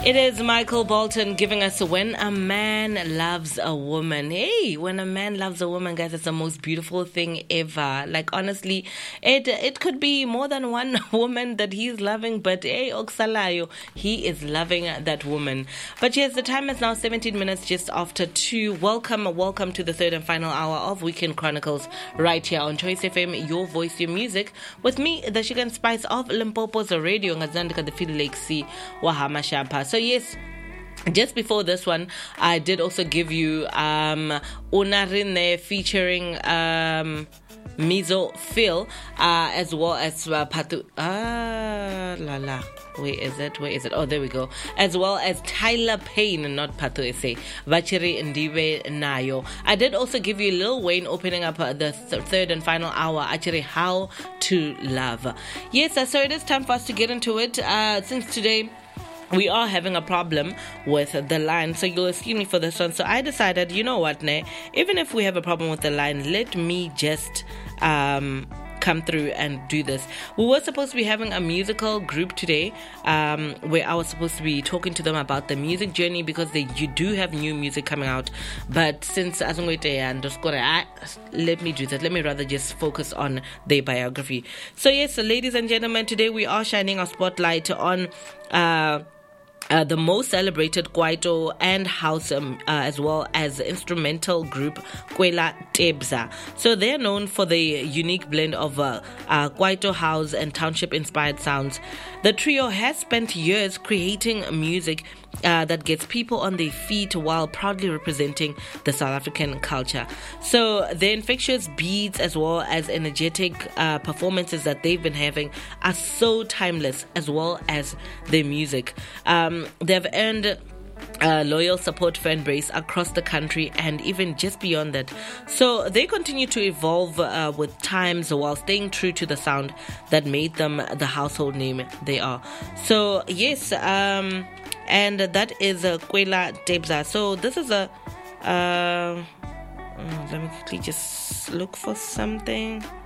It is Michael Bolton giving us When a Man Loves a Woman. Hey, when a man loves a woman, guys, it's the most beautiful thing ever. Like, honestly, it could be more than one woman that he's loving, but hey, Oksalayo, he is loving that woman. But yes, the time is now 17 minutes just after 2. Welcome to the third and final hour of Weekend Chronicles right here on Choice FM, your voice, your music. With me, the Sugar and Spice of Limpopo's radio, Ngazandika the Feel Lake Sea, Wahama Shapa. So yes, just before this one, I did also give you Unarine featuring Mizo Phil, as well as Patu. Where is it? Oh, there we go. As well as Tyler Payne, not Patu Ese. Vachiri Ndiwe Nayo. I did also give you Lil Wayne opening up the third and final hour. Actually, How to Love. Yes, so it is time for us to get into it. Since today we are having a problem with the line, so you'll excuse me for this one. So I decided, you know what, even if we have a problem with the line, let me just come through and do this. We were supposed to be having a musical group today, where I was supposed to be talking to them about the music journey, because you do have new music coming out. But since Azungwete and Doskore, let me do that. Let me rather just focus on their biography. So yes, ladies and gentlemen, today we are shining our spotlight on the most celebrated Kwaito and house, as well as instrumental group Kwela Tebza. So they're known for the unique blend of Kwaito house and township inspired sounds. The trio has spent years creating music that gets people on their feet while proudly representing the South African culture. So the infectious beats as well as energetic performances that they've been having are so timeless, as well as their music. They've earned loyal support fan base across the country and even just beyond that. So they continue to evolve with times while staying true to the sound that made them the household name they are. So yes, and that is Kwela Tebza. So this is a let me quickly just look for something.